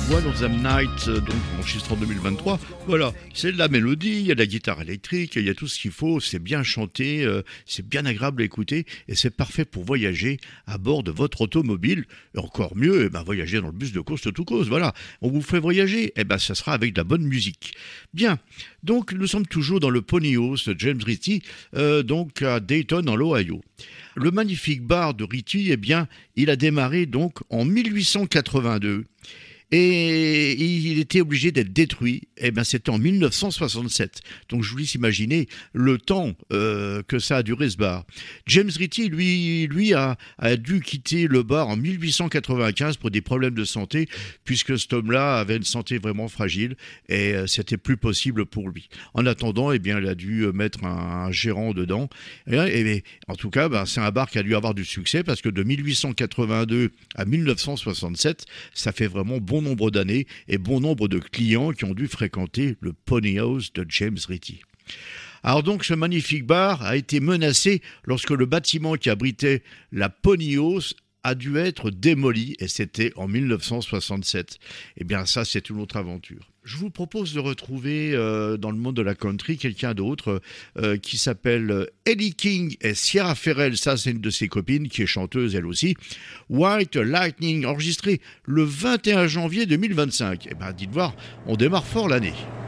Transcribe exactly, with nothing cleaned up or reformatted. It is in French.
One of Them Nights, euh, donc enregistré en deux mille vingt-trois. Voilà, c'est de la mélodie, il y a de la guitare électrique, il y a tout ce qu'il faut, c'est bien chanté, euh, c'est bien agréable à écouter et c'est parfait pour voyager à bord de votre automobile. Et encore mieux, eh ben, voyager dans le bus de course de tout cause. Voilà, on vous fait voyager, eh ben, ça sera avec de la bonne musique. Bien, donc nous sommes toujours dans le Pony House de James Ritchie, euh, donc à Dayton dans l'Ohio. Le magnifique bar de Ritchie, eh bien, il a démarré donc en mille huit cent quatre-vingt-deux. Et il était obligé d'être détruit. Et ben c'était en mille neuf cent soixante-sept. Donc je vous laisse imaginer le temps euh, que ça a duré ce bar. James Ritchie, lui, lui a, a dû quitter le bar en mille huit cent quatre-vingt-quinze pour des problèmes de santé, puisque cet homme-là avait une santé vraiment fragile et euh, c'était plus possible pour lui. En attendant, eh bien, il a dû mettre un, un gérant dedans. Et, et, en tout cas, ben, c'est un bar qui a dû avoir du succès parce que de mille huit cent quatre-vingt-deux à mille neuf cent soixante-sept, ça fait vraiment bon nombre d'années et bon nombre de clients qui ont dû fréquenter le Pony House de James Ritchie. Alors donc ce magnifique bar a été menacé lorsque le bâtiment qui abritait la Pony House a dû être démoli et c'était en mille neuf cent soixante-sept. Eh bien ça c'est une autre aventure. Je vous propose de retrouver euh, dans le monde de la country quelqu'un d'autre euh, qui s'appelle Ellie King et Sierra Ferrell, ça c'est une de ses copines qui est chanteuse elle aussi. White Lightning, enregistré le vingt et un janvier deux mille vingt-cinq. Eh bien dites voir, on démarre fort l'année.